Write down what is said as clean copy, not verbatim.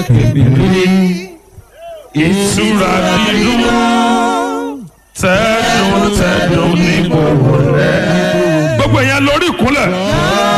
ìtura dídùn tẹ́dùn ní gbogbo rẹ̀. Gbogbo èèyàn lórí ìkúnlẹ̀.